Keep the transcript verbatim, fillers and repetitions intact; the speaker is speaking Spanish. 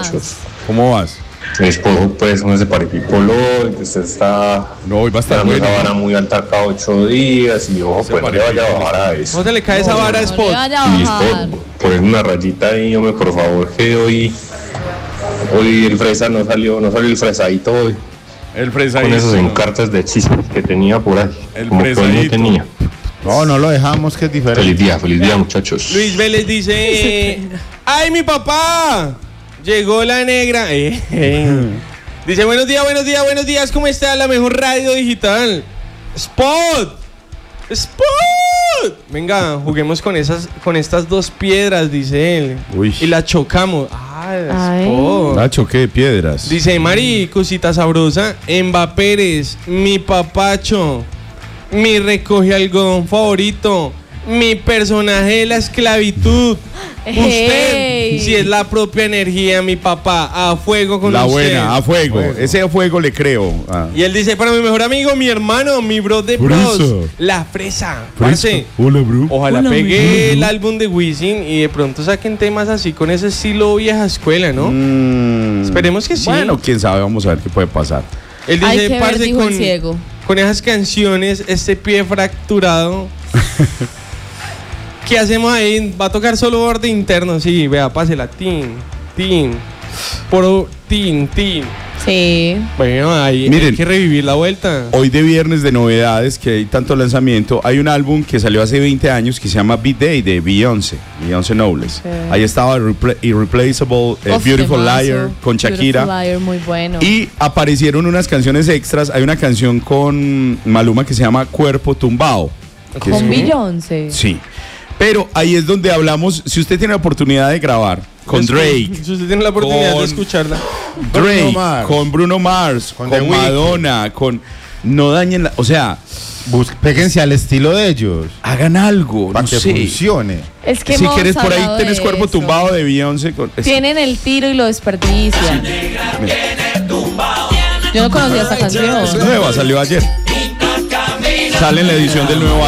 muchachos. ¿Cómo vas? Mi esposo, pues, no se paripipoló, y usted está. No, hoy va a estar dando bueno. esa vara muy alta cada ocho días, y ojo, Se pues, no le vaya a bajar a eso. ¿Cómo se le cae esa vara, No Spot? le vaya a Y bajar. Spot, poner una rayita ahí, hombre, por favor, que hoy. Hoy el fresa no salió, no salió el fresadito hoy. El Con fresadito. esos encartes de chismes que tenía por ahí. El como que hoy no fresadito. tenía. No, no lo dejamos, que es diferente. Feliz día, feliz día, muchachos. Luis Vélez dice: ¡ay, mi papá! Llegó la negra. Eh, eh. Dice: buenos días, buenos días, buenos días. ¿Cómo está la mejor radio digital? Spot. Spot. Venga, juguemos con esas, con estas dos piedras, dice él. Uy. Y la chocamos. Ah, Ay. Spot. Nacho, ¿qué? Piedras. Dice Mari, cosita sabrosa. Emba Pérez, mi papacho, mi recoge algodón favorito, mi personaje de la esclavitud. Usted, Ey. si es la propia energía, mi papá, a fuego con La usted. buena, a fuego. Ese a fuego le creo. Ah. Y él dice: para mi mejor amigo, mi hermano, mi bro de Fresa. bros, la fresa. Parce, Hola, bro. ojalá Hola, pegue el álbum de Wisin y de pronto saquen temas así con ese estilo vieja escuela, ¿no? Mm, Esperemos que sí. Bueno, quién sabe, vamos a ver qué puede pasar. Él Hay dice: que ver, parce, dijo el con, ciego. con esas canciones, este pie fracturado. ¿Qué hacemos ahí? Va a tocar solo borde interno, sí, vea, pásela, tin, tin, por tin, tin. Sí. Bueno, ahí Miren. hay que revivir la vuelta. Hoy de viernes de novedades, que hay tanto lanzamiento, hay un álbum que salió hace veinte años que se llama Beat Day de Beyoncé, Beyoncé Knowles. Sí. Ahí estaba Irrepla- Irreplaceable, eh, Uf, Beautiful temazo. Liar con Shakira. Beautiful Liar, muy bueno. Y aparecieron unas canciones extras. Hay una canción con Maluma que se llama Cuerpo Tumbao. que es Con un- Beyoncé. Sí. Pero ahí es donde hablamos, si usted tiene la oportunidad de grabar con Escu- Drake, Si usted tiene la oportunidad Con- de escucharla. Drake, Bruno Mars. con Bruno Mars, con, Con The Weeknd. Madonna, con... No dañen la... O sea, Bus- péguense al estilo de ellos. hagan algo, Para no que sé. funcione. Es que Si hemos quieres por ahí hablado tenés de Cuerpo eso. Tumbado de Beyoncé. Con, es- Tienen el tiro y lo desperdician. Yo no conocía esta canción. es nueva, salió ayer. Sale en la edición del nuevo